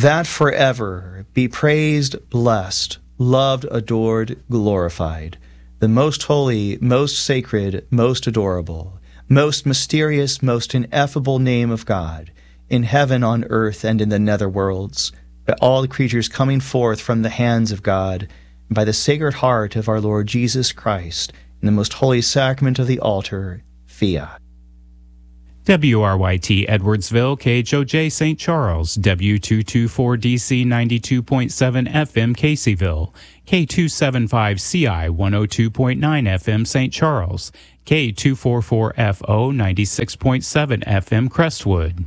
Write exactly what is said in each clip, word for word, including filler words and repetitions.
that forever be praised, blessed, loved, adored, glorified, the most holy, most sacred, most adorable, most mysterious, most ineffable name of God, in heaven, on earth, and in the netherworlds, by all creatures coming forth from the hands of God, and by the Sacred Heart of our Lord Jesus Christ, in the most holy sacrament of the altar, fiat. W R Y T Edwardsville, K H O J Saint Charles, W two twenty-four D C ninety-two point seven F M Caseyville, K two seventy-five C I one oh two point nine F M Saint Charles, K two forty-four F O ninety-six point seven F M Crestwood.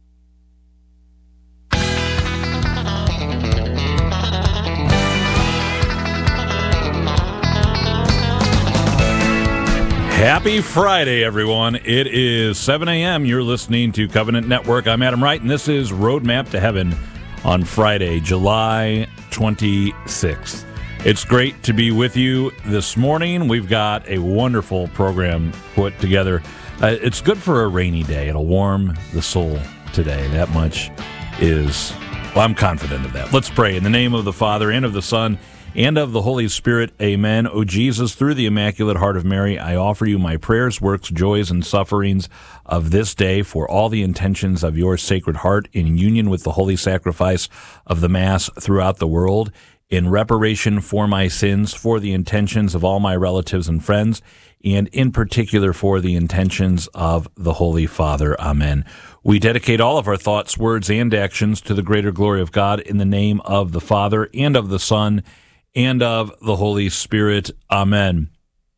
Happy Friday, everyone. It is seven a.m. You're listening to Covenant Network. I'm Adam Wright, and this is Roadmap to Heaven on Friday, July twenty-sixth. It's great to be with you this morning. We've got a wonderful program put together. Uh, it's good for a rainy day. It'll warm the soul today. That much is, well, I'm confident of that. Let's pray. In the name of the Father, and of the Son, and of the Holy Spirit, amen. O Jesus, through the Immaculate Heart of Mary, I offer you my prayers, works, joys, and sufferings of this day for all the intentions of your Sacred Heart in union with the holy sacrifice of the Mass throughout the world, in reparation for my sins, for the intentions of all my relatives and friends, and in particular for the intentions of the Holy Father. Amen. We dedicate all of our thoughts, words, and actions to the greater glory of God in the name of the Father, and of the Son, and of the Holy Spirit. Amen.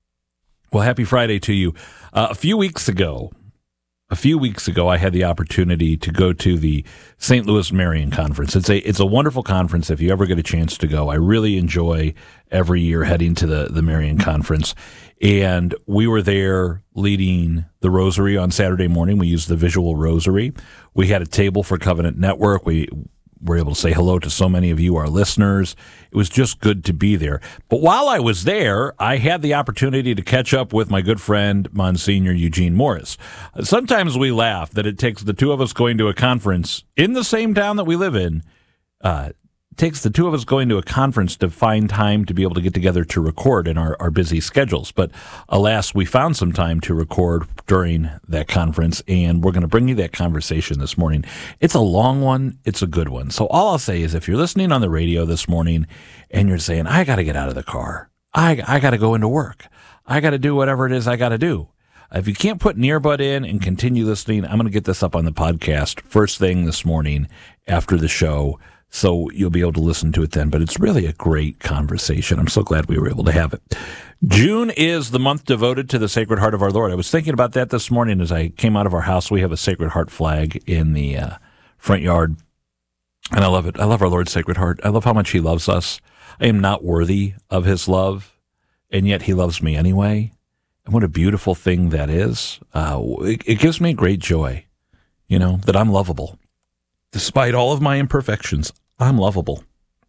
Well, happy Friday to you. Uh, a few weeks ago, a few weeks ago, I had the opportunity to go to the Saint Louis Marian Conference. It's a it's a wonderful conference if you ever get a chance to go. I really enjoy every year heading to the, the Marian Conference. And we were there leading the rosary on Saturday morning. We used the visual rosary. We had a table for Covenant Network. We were able to say hello to so many of you, our listeners. It was just good to be there. But while I was there, I had the opportunity to catch up with my good friend, Monsignor Eugene Morris. Sometimes we laugh that it takes the two of us going to a conference in the same town that we live in, uh, it takes the two of us going to a conference to find time to be able to get together to record in our, our busy schedules. But alas, we found some time to record during that conference, and we're going to bring you that conversation this morning. It's a long one. It's a good one. So all I'll say is if you're listening on the radio this morning and you're saying, I got to get out of the car, I, I got to go into work, I got to do whatever it is I got to do. If you can't put an earbud in and continue listening, I'm going to get this up on the podcast first thing this morning after the show, so you'll be able to listen to it then. But it's really a great conversation. I'm so glad we were able to have it. June is the month devoted to the Sacred Heart of our Lord. I was thinking about that this morning as I came out of our house. We have a Sacred Heart flag in the uh, front yard, and I love it. I love our Lord's Sacred Heart. I love how much he loves us. I am not worthy of his love, and yet he loves me anyway. And what a beautiful thing that is. Uh, it, it gives me great joy, you know, that I'm lovable. Despite all of my imperfections, I'm lovable.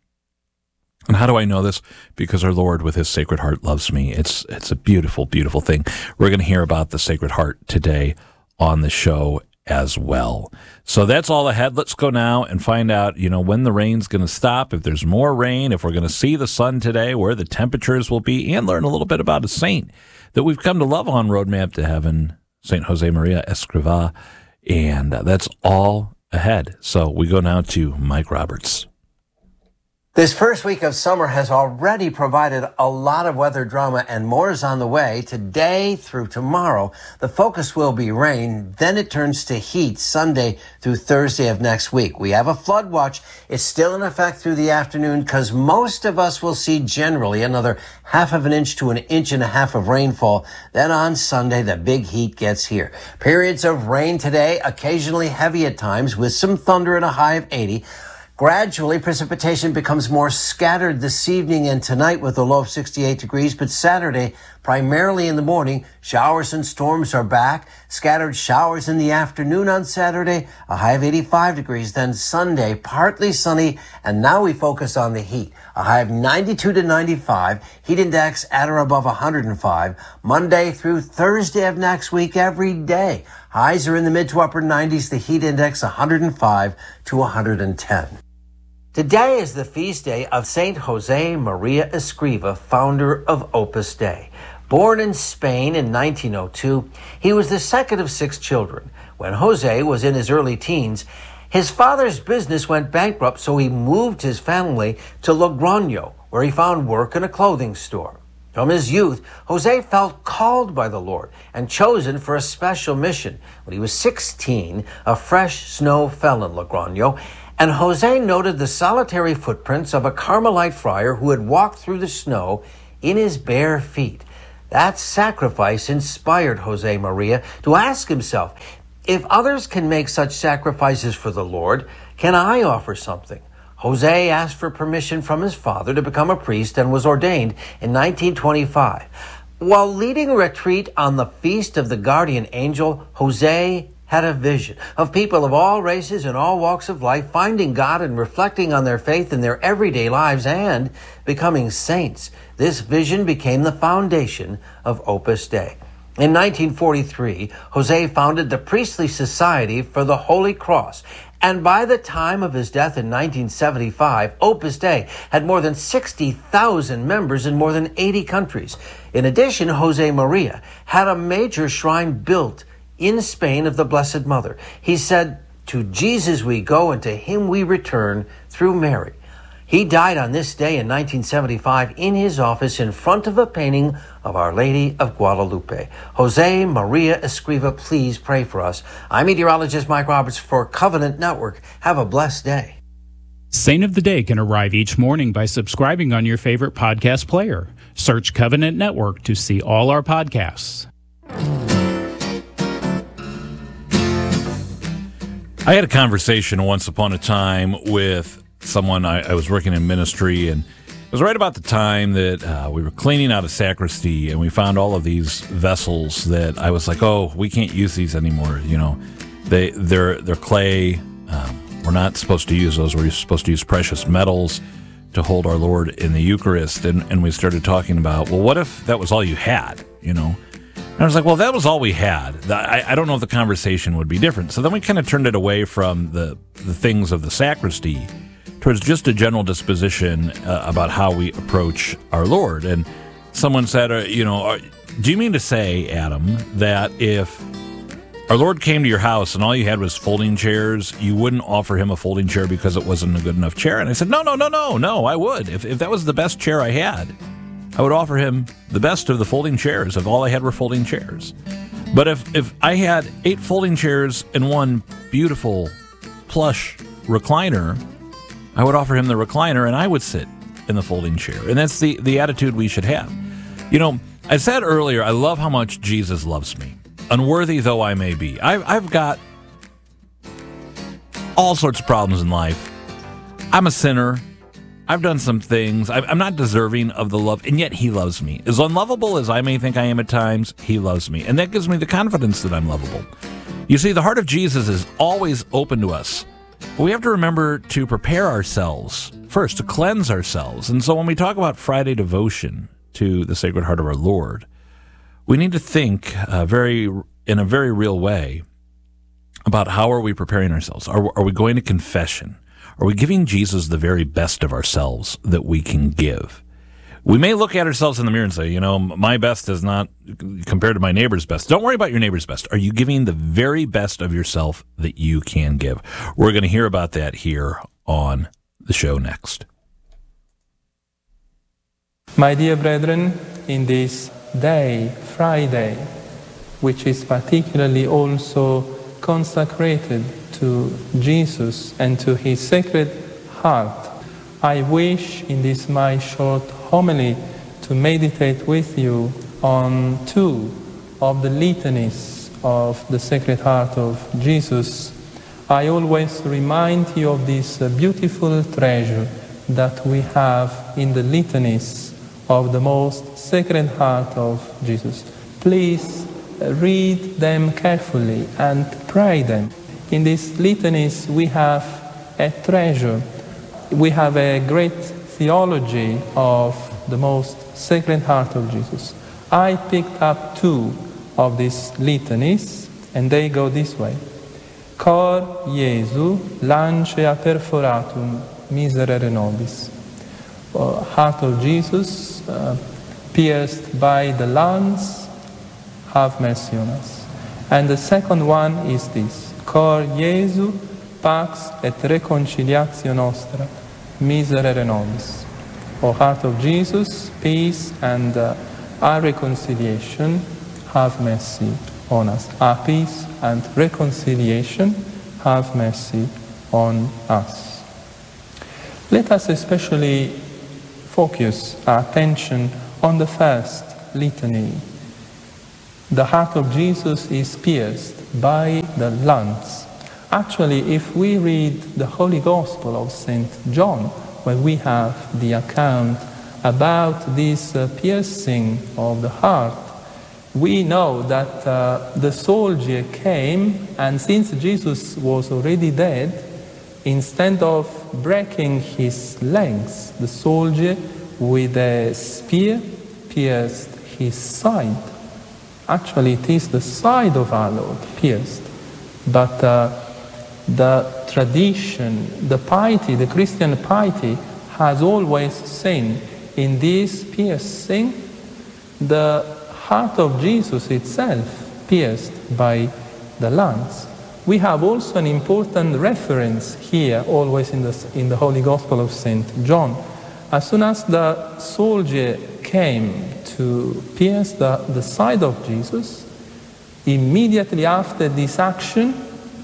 And how do I know this? Because our Lord, with his Sacred Heart, loves me. It's it's a beautiful, beautiful thing. We're going to hear about the Sacred Heart today on the show as well. So that's all ahead. Let's go now and find out, you know, when the rain's going to stop, if there's more rain, if we're going to see the sun today, where the temperatures will be, and learn a little bit about a saint that we've come to love on Roadmap to Heaven, Saint Jose Maria Escrivá. And uh, that's all ahead. So we go now to Mike Roberts. This first week of summer has already provided a lot of weather drama, and more is on the way. Today through tomorrow, the focus will be rain. Then it turns to heat Sunday through Thursday of next week. We have a flood watch. It's still in effect through the afternoon because most of us will see generally another half of an inch to an inch and a half of rainfall. Then on Sunday, the big heat gets here. Periods of rain today, occasionally heavy at times with some thunder and a high of eighty. Gradually, precipitation becomes more scattered this evening and tonight with a low of sixty-eight degrees, but Saturday, primarily in the morning, showers and storms are back. Scattered showers in the afternoon on Saturday, a high of eighty-five degrees. Then Sunday, partly sunny, and now we focus on the heat. A high of ninety-two to ninety-five, heat index at or above one hundred five. Monday through Thursday of next week, every day. Highs are in the mid to upper nineties, the heat index one hundred five to one hundred ten. Today is the feast day of Saint Jose Maria Escriva, founder of Opus Dei. Born in Spain in nineteen oh two, he was the second of six children. When Jose was in his early teens, his father's business went bankrupt, so he moved his family to Logroño, where he found work in a clothing store. From his youth, Jose felt called by the Lord and chosen for a special mission. When he was sixteen, a fresh snow fell in Logroño, and Jose noted the solitary footprints of a Carmelite friar who had walked through the snow in his bare feet. That sacrifice inspired Jose Maria to ask himself, if others can make such sacrifices for the Lord, can I offer something? Jose asked for permission from his father to become a priest and was ordained in nineteen twenty-five. While leading a retreat on the Feast of the Guardian Angel, Jose had a vision of people of all races and all walks of life finding God and reflecting on their faith in their everyday lives and becoming saints. This vision became the foundation of Opus Dei. In nineteen forty-three, Jose founded the Priestly Society for the Holy Cross, and by the time of his death in nineteen seventy-five, Opus Dei had more than sixty thousand members in more than eighty countries. In addition, Jose Maria had a major shrine built in Spain of the Blessed Mother. He said, "To Jesus we go, and to him we return through Mary." He died on this day in nineteen seventy-five in his office in front of a painting of Our Lady of Guadalupe. Jose Maria Escriva, please pray for us. I'm meteorologist Mike Roberts for Covenant Network. Have a blessed day. Saint of the Day can arrive each morning by subscribing on your favorite podcast player. Search Covenant Network to see all our podcasts. I had a conversation once upon a time with someone. I, I was working in ministry, and it was right about the time that uh, we were cleaning out a sacristy, and we found all of these vessels that I was like, oh, we can't use these anymore. You know, they, they're, they're clay. Um, we're not supposed to use those. We're supposed to use precious metals to hold our Lord in the Eucharist. And, and we started talking about, well, what if that was all you had, you know? And I was like, well, that was all we had. I, I don't know if the conversation would be different. So then we kind of turned it away from the, the things of the sacristy towards just a general disposition uh, about how we approach our Lord. And someone said, uh, you know, are, do you mean to say, Adam, that if our Lord came to your house and all you had was folding chairs, you wouldn't offer him a folding chair because it wasn't a good enough chair? And I said, no, no, no, no, no, I would. If, if that was the best chair I had, I would offer him the best of the folding chairs if all I had were folding chairs. But if, if I had eight folding chairs and one beautiful plush recliner, I would offer him the recliner and I would sit in the folding chair. And that's the, the attitude we should have. You know, I said earlier, I love how much Jesus loves me, unworthy though I may be. I've, I've got all sorts of problems in life. I'm a sinner. I've done some things. I'm not deserving of the love, and yet he loves me. As unlovable as I may think I am at times, he loves me. And that gives me the confidence that I'm lovable. You see, the heart of Jesus is always open to us. But we have to remember to prepare ourselves first, to cleanse ourselves. And so when we talk about Friday devotion to the Sacred Heart of our Lord, we need to think uh, very in a very real way about how are we preparing ourselves. Are, are we going to confession? Are we giving Jesus the very best of ourselves that we can give? We may look at ourselves in the mirror and say, you know, my best is not compared to my neighbor's best. Don't worry about your neighbor's best. Are you giving the very best of yourself that you can give? We're going to hear about that here on the show next. My dear brethren, in this day, Friday, which is particularly also consecrated to Jesus and to his Sacred Heart, I wish in this my short homily to meditate with you on two of the litanies of the Sacred Heart of Jesus. I always remind you of this beautiful treasure that we have in the litanies of the most Sacred Heart of Jesus. Please read them carefully and pray them. In these litanies we have a treasure. We have a great theology of the most Sacred Heart of Jesus. I picked up two of these litanies, and they go this way. Cor Iesu lancea perforatum, miserere nobis. Uh, heart of Jesus, uh, pierced by the lance, have mercy on us. And the second one is this, Cor Jesu, pax et reconciliatio nostra, miserere nobis. O heart of Jesus, peace and uh, our reconciliation, have mercy on us. Our peace and reconciliation, have mercy on us. Let us especially focus our attention on the first litany. The heart of Jesus is pierced by the lance. Actually, if we read the Holy Gospel of Saint John, where we have the account about this uh, piercing of the heart, we know that uh, the soldier came, and since Jesus was already dead, instead of breaking his legs, the soldier with a spear pierced his side. Actually, it is the side of our Lord pierced, but uh, the tradition, the piety, the Christian piety has always seen in this piercing the heart of Jesus itself pierced by the lance. We have also an important reference here, always in the, in the Holy Gospel of Saint John. As soon as the soldier came to pierce the, the side of Jesus, immediately after this action,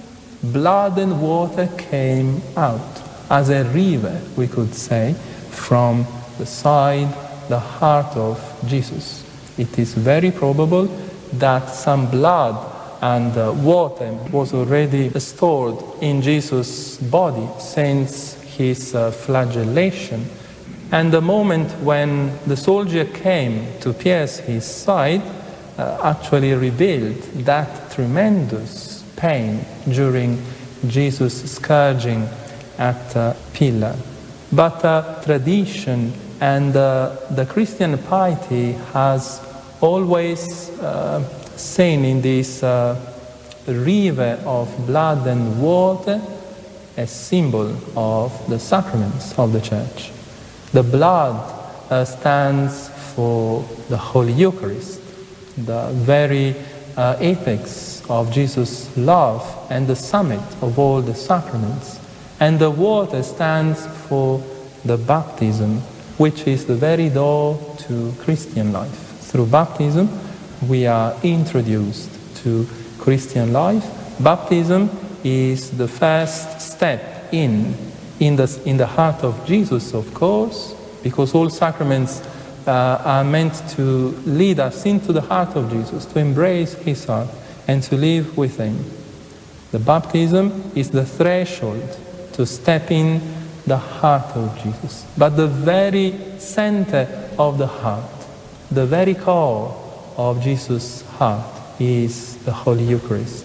blood and water came out, as a river, we could say, from the side, the heart of Jesus. It is very probable that some blood and uh, water was already stored in Jesus' body since his uh, flagellation. And the moment when the soldier came to pierce his side uh, actually revealed that tremendous pain during Jesus' scourging at uh, Pillar. But uh, tradition and uh, the Christian piety has always uh, seen in this uh, river of blood and water a symbol of the sacraments of the Church. The blood uh, stands for the Holy Eucharist, the very uh, apex of Jesus' love and the summit of all the sacraments. And the water stands for the baptism, which is the very door to Christian life. Through baptism, we are introduced to Christian life. Baptism is the first step in, in, the, in the heart of Jesus, of course, because all sacraments uh, are meant to lead us into the heart of Jesus, to embrace his heart and to live with him. The baptism is the threshold to step in the heart of Jesus. But the very center of the heart, the very core of Jesus' heart is the Holy Eucharist.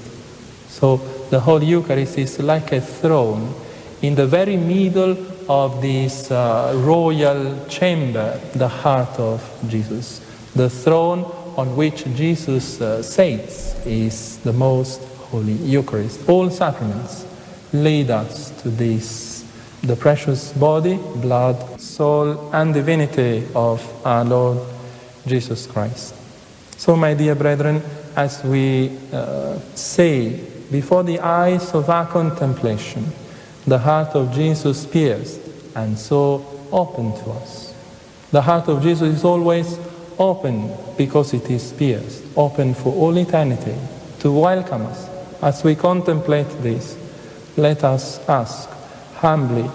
So the Holy Eucharist is like a throne in the very middle of this uh, royal chamber, the heart of Jesus. The throne on which Jesus uh, sits is the most Holy Eucharist. All sacraments lead us to this, the precious body, blood, soul, and divinity of our Lord Jesus Christ. So, my dear brethren, as we uh, say, before the eyes of our contemplation, the heart of Jesus pierced and so open to us. The heart of Jesus is always open because it is pierced, open for all eternity, to welcome us. As we contemplate this, let us ask humbly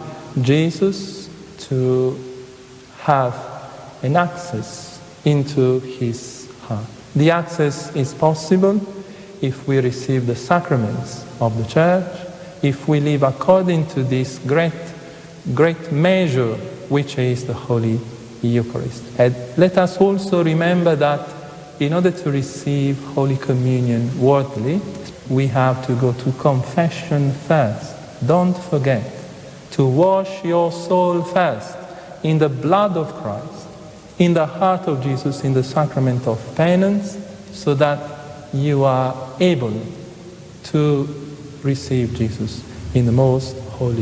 Jesus to have an access into his heart. The access is possible if we receive the sacraments of the Church, if we live according to this great, great measure which is the Holy Eucharist. And let us also remember that in order to receive Holy Communion worthily, we have to go to confession first. Don't forget to wash your soul first in the blood of Christ, in the heart of Jesus, in the sacrament of penance, so that you are able to receive Jesus in the most holy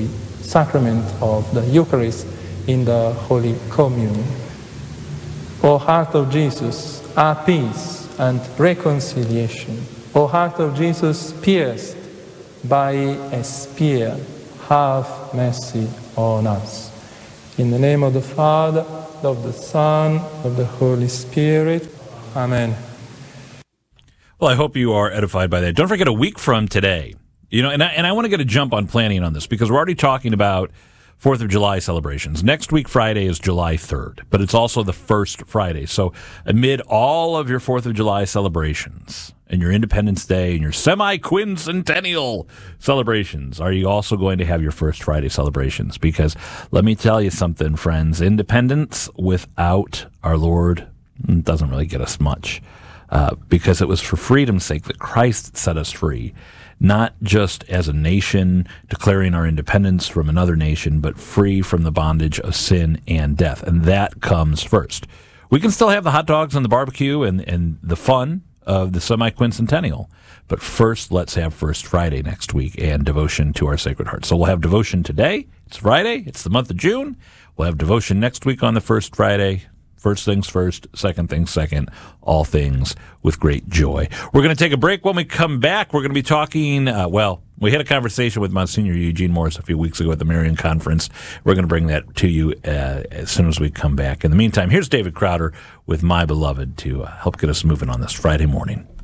sacrament of the Eucharist in the Holy Communion. O heart of Jesus, our peace and reconciliation. O heart of Jesus, pierced by a spear, have mercy on us. In the name of the Father, of the Son, of the Holy Spirit. Amen. Well, I hope you are edified by that. Don't forget, a week from today, you know, and I, and I want to get a jump on planning on this because we're already talking about fourth of July celebrations. Next week, Friday, is July third, but it's also the first Friday. So amid all of your fourth of July celebrations and your Independence Day and your semi-quincentennial celebrations, are you also going to have your first Friday celebrations? Because let me tell you something, friends, independence without our Lord doesn't really get us much. Uh, because it was for freedom's sake that Christ set us free, not just as a nation declaring our independence from another nation, but free from the bondage of sin and death. And that comes first. We can still have the hot dogs and the barbecue and, and the fun of the semi-quincentennial, but first let's have First Friday next week and devotion to our Sacred Heart. So we'll have devotion today. It's Friday. It's the month of June. We'll have devotion next week on the first Friday. First things first, second things second, all things with great joy. We're going to take a break. When we come back, we're going to be talking, uh, well, we had a conversation with Monsignor Eugene Morris a few weeks ago at the Marian Conference. We're going to bring that to you uh, as soon as we come back. In the meantime, here's David Crowder with My Beloved to uh, help get us moving on this Friday morning.